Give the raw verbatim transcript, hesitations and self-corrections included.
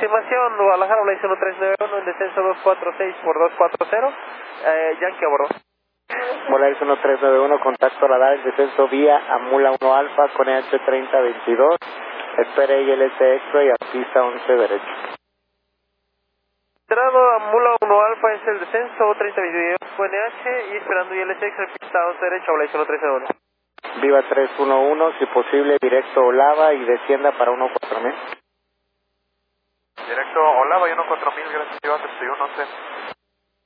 Aproximación Guadalajara, Blaze uno tres nueve uno, en descenso dos cuatro seis por dos cuatro cero, eh, Yankee a bordo. Blaze uno tres nueve uno, contacto radar, en descenso vía Amula uno Alfa con E H treinta veintidós, espere I L S X-Ray a pista once derecho. Entrado Amula uno Alfa es el descenso, treinta veintidós con N H y esperando I L S X-Ray pista once derecho, Blaze uno tres nueve uno. Viva tres uno uno, si posible directo Olava y descienda para uno cuatro mil. Directo Olava y uno cuatro mil, gracias, Viva treinta y uno once.